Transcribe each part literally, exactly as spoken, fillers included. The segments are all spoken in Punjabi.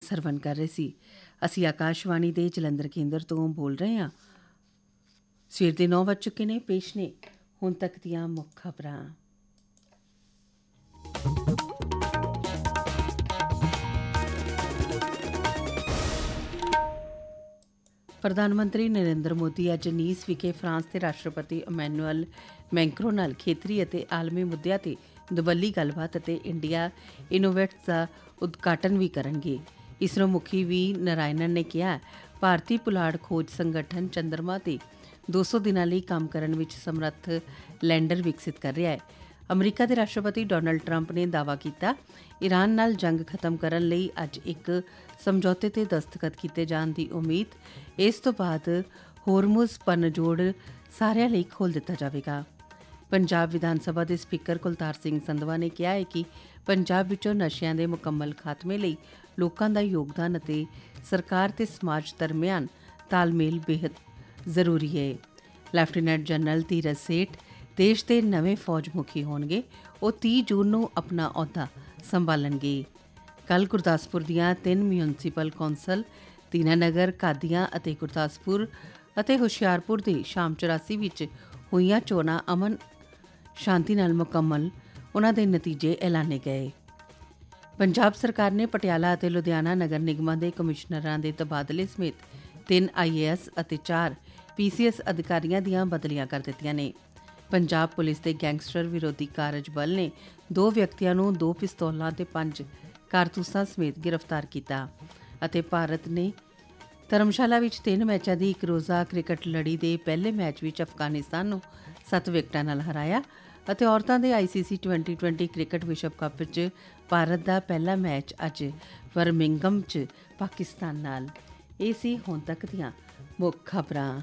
ਸਰਵਣ ਕਰ ਰਹੇ ਸੀ। ਅਸੀਂ ਆਕਾਸ਼ਵਾਣੀ ਦੇ ਜਲੰਧਰ ਕੇਂਦਰ ਤੋਂ ਬੋਲ ਰਹੇ ਹਾਂ। ਸਵੇਰ ਦੇ ਨੌ ਵੱਜ ਚੁੱਕੇ ਨੇ। ਪੇਸ਼ ਨੇ ਹੁਣ ਤੱਕ ਦੀਆਂ ਮੁੱਖ ਖਬਰਾਂ। ਪ੍ਰਧਾਨ ਮੰਤਰੀ ਨਰਿੰਦਰ ਮੋਦੀ ਅੱਜ ਨੀਸ ਵਿਖੇ ਫਰਾਂਸ ਦੇ ਰਾਸ਼ਟਰਪਤੀ ਇਮੈਨੂਅਲ ਮੈਕਰੋਂ ਨਾਲ ਖੇਤਰੀ ਅਤੇ ਆਲਮੀ ਮੁੱਦਿਆਂ ਤੇ ਦੁਵੱਲੀ ਗੱਲਬਾਤ ਅਤੇ ਇੰਡੀਆ ਇਨੋਵੇਟਸ ਦਾ ਉਦਘਾਟਨ ਵੀ ਕਰਨਗੇ। ਇਸਰੋ ਮੁਖੀ ਵੀ ਨਾਰਾਇਣਨ ਨੇ ਕਿਹਾ, ਭਾਰਤੀ ਪੁਲਾੜ ਖੋਜ ਸੰਗਠਨ ਚੰਦਰਮਾ ਤੇ ਦੋ ਸੌ ਦਿਨਾਂ ਲਈ ਕੰਮ ਕਰਨ ਵਿੱਚ ਸਮਰੱਥ ਲੈਂਡਰ ਵਿਕਸਿਤ ਕਰ ਰਿਹਾ ਹੈ। ਅਮਰੀਕਾ ਦੇ ਰਾਸ਼ਟਰਪਤੀ ਡੋਨਲਡ ਟਰੰਪ ਨੇ ਦਾਅਵਾ ਕੀਤਾ, ਈਰਾਨ ਨਾਲ ਜੰਗ ਖਤਮ ਕਰਨ ਲਈ ਅੱਜ ਇੱਕ ਸਮਝੌਤੇ ਤੇ ਦਸਤਖਤ ਕੀਤੇ ਜਾਣ ਦੀ ਉਮੀਦ। ਇਸ ਤੋਂ ਬਾਅਦ ਹੋਰਮੁਜ਼ ਪਨਜੋੜ ਸਾਰਿਆਂ ਲਈ ਖੋਲ੍ਹ ਦਿੱਤਾ ਜਾਵੇਗਾ। ਪੰਜਾਬ ਵਿਧਾਨ ਸਭਾ ਦੇ ਸਪੀਕਰ ਕੁਲਤਾਰ ਸਿੰਘ ਸੰਧਵਾ ਨੇ ਕਿਹਾ ਹੈ ਕਿ ਪੰਜਾਬ ਵਿੱਚੋਂ ਨਸ਼ਿਆਂ ਦੇ ਮੁਕੰਮਲ ਖਾਤਮੇ ਲਈ ਲੋਕਾਂ ਦਾ ਯੋਗਦਾਨ ਅਤੇ ਸਰਕਾਰ ਤੇ ਸਮਾਜ ਦਰਮਿਆਨ ਤਾਲਮੇਲ ਬੇਹੱਦ ਜ਼ਰੂਰੀ ਹੈ। ਲੈਫਟੀਨੈਂਟ ਜਨਰਲ ਧੀਰਜ ਸੇਠ ਦੇਸ਼ ਦੇ ਨਵੇਂ ਫੌਜ ਮੁਖੀ ਹੋਣਗੇ। ਉਹ ਤੀਹ ਜੂਨ ਨੂੰ ਆਪਣਾ ਅਹੁਦਾ ਸੰਭਾਲਣਗੇ। ਕੱਲ੍ਹ ਗੁਰਦਾਸਪੁਰ ਦੀਆਂ ਤਿੰਨ ਮਿਊਨਸੀਪਲ ਕੌਂਸਲ ਦੀਨਾਨਗਰ, ਕਾਦੀਆਂ ਅਤੇ ਗੁਰਦਾਸਪੁਰ ਅਤੇ ਹੁਸ਼ਿਆਰਪੁਰ ਦੇ ਸ਼ਾਮ ਚੁਰਾਸੀ ਵਿੱਚ ਹੋਈਆਂ ਚੋਣਾਂ ਅਮਨ ਸ਼ਾਂਤੀ ਨਾਲ ਮੁਕੰਮਲ। ਉਨ੍ਹਾਂ ਦੇ ਨਤੀਜੇ ਐਲਾਨੇ ਗਏ। ਪੰਜਾਬ ਸਰਕਾਰ ਨੇ ਪਟਿਆਲਾ ਅਤੇ ਲੁਧਿਆਣਾ ਨਗਰ ਨਿਗਮਾਂ ਦੇ ਕਮਿਸ਼ਨਰਾਂ ਦੇ ਤਬਾਦਲੇ ਸਮੇਤ ਤਿੰਨ ਆਈ ਏ ਐਸ ਅਤੇ ਚਾਰ ਪੀ ਸੀ ਐਸ ਅਧਿਕਾਰੀਆਂ ਦੀਆਂ ਬਦਲੀਆਂ ਕਰ ਦਿੱਤੀਆਂ ਨੇ। ਪੰਜਾਬ ਪੁਲਿਸ ਦੇ ਗੈਂਗਸਟਰ ਵਿਰੋਧੀ ਕਾਰਜ ਬਲ ਨੇ ਦੋ ਵਿਅਕਤੀਆਂ ਨੂੰ ਦੋ ਪਿਸਤੌਲਾਂ ਤੇ ਪੰਜ ਕਾਰਤੂਸਾਂ ਸਮੇਤ ਗ੍ਰਿਫਤਾਰ ਕੀਤਾ ਅਤੇ ਭਾਰਤ ਨੇ ਧਰਮਸ਼ਾਲਾ ਵਿੱਚ ਤਿੰਨ ਮੈਚਾਂ ਦੀ ਇੱਕ ਰੋਜ਼ਾ ਕ੍ਰਿਕਟ ਲੜੀ ਦੇ ਪਹਿਲੇ ਮੈਚ ਵਿੱਚ ਅਫਗਾਨਿਸਤਾਨ ਨੂੰ ਸੱਤ ਵਿਕਟਾਂ ਨਾਲ ਹਰਾਇਆ ਅਤੇ ਔਰਤਾਂ ਦੇ ਆਈ ਸੀ ਸੀ ਟਵੈਂਟੀ ਟਵੈਂਟੀ ਕ੍ਰਿਕਟ ਵਿਸ਼ਵ ਕੱਪ ਵਿੱਚ ਭਾਰਤ ਦਾ ਪਹਿਲਾ ਮੈਚ ਅੱਜ ਬਰਮਿੰਘਮ 'ਚ ਪਾਕਿਸਤਾਨ ਨਾਲ। ਇਹ ਸੀ ਹੁਣ ਤੱਕ ਦੀਆਂ ਮੁੱਖ ਖਬਰਾਂ।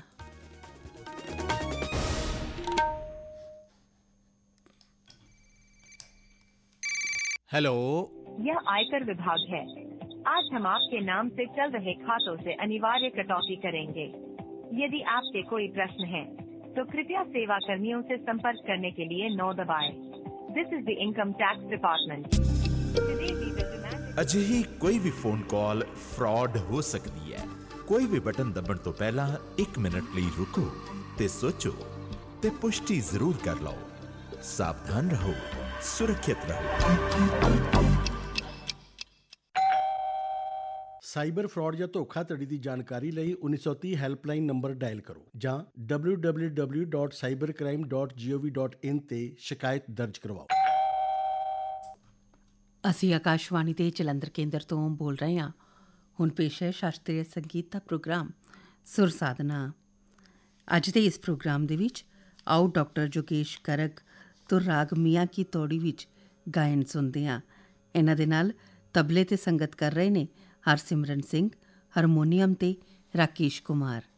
हेलो, यह आयकर विभाग है। आज हम आपके नाम से चल रहे खातों से अनिवार्य कटौती करेंगे। यदि आपके कोई प्रश्न है तो कृपया सेवा कर्मियों से संपर्क करने के लिए नौ दबाएं। This is the income tax department. ਅਜਿਹੀ ਕੋਈ ਵੀ ਫੋਨ ਕਾਲ ਫਰਾਡ ਹੋ ਸਕਦੀ ਹੈ। ਕੋਈ ਵੀ ਬਟਨ ਦਬਣ ਤੋਂ ਪਹਿਲਾਂ ਇੱਕ ਮਿੰਟ ਲਈ ਰੁਕੋ ਤੇ ਸੋਚੋ ਤੇ ਪੁਸ਼ਟੀ ਜ਼ਰੂਰ ਕਰ ਲਓ। ਸਾਵਧਾਨ ਰਹੋ, ਸੁਰੱਖਿਅਤ ਰਹੋ। ਸਾਈਬਰ ਫਰਾਡ ਜਾਂ ਧੋਖਾਧੜੀ ਦੀ ਜਾਣਕਾਰੀ ਲਈ ਉੱਨੀ ਸੌ ਤੀਹ ਹੈਲਪਲਾਈਨ ਨੰਬਰ ਡਾਇਲ ਕਰੋ ਜਾਂ W W W dot cyber crime dot ਜੀ ਓ ਵੀ ਡਾਟ ਇਨ ਤੇ ਸ਼ਿਕਾਇਤ ਦਰਜ ਕਰਵਾਓ। ਅਸੀਂ ਆਕਾਸ਼ਵਾਣੀ ਦੇ ਜਲੰਧਰ ਕੇਂਦਰ ਤੋਂ ਬੋਲ ਰਹੇ ਹਾਂ। ਹੁਣ ਪੇਸ਼ ਹੈ ਸ਼ਾਸਤਰੀ ਸੰਗੀਤ ਦਾ ਪ੍ਰੋਗਰਾਮ ਸੁਰ ਸਾਧਨਾ। ਅੱਜ ਦੇ ਇਸ ਪ੍ਰੋਗਰਾਮ ਦੇ ਵਿੱਚ ਆਓ ਡਾਕਟਰ ਜੋਗੇਸ਼ ਗਰਗ ਤੋਂ ਰਾਗ ਮੀਆਂ ਕੀ ਤੌੜੀ ਵਿੱਚ ਗਾਇਨ ਸੁਣਦੇ ਹਾਂ। ਇਹਨਾਂ ਦੇ ਨਾਲ ਤਬਲੇ ਤੇ ਸੰਗਤ ਕਰ ਰਹੇ ਨੇ ਹਰਸਿਮਰਨ ਸਿੰਘ, ਹਾਰਮੋਨੀਅਮ ਤੇ ਰਾਕੇਸ਼ ਕੁਮਾਰ।